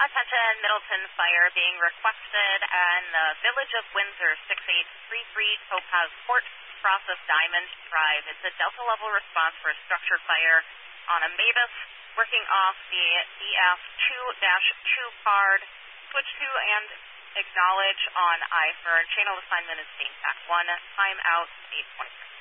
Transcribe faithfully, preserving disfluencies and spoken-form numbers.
Attention, Middleton Fire being requested and the Village of Windsor, six eight three three Topaz Court, Process Diamond Drive. It's a Delta level response for a structure fire on a Mavis, working off the E F two dash two card. Switch to and acknowledge on I F R. Channel assignment is being back one. Time out eight twenty-three.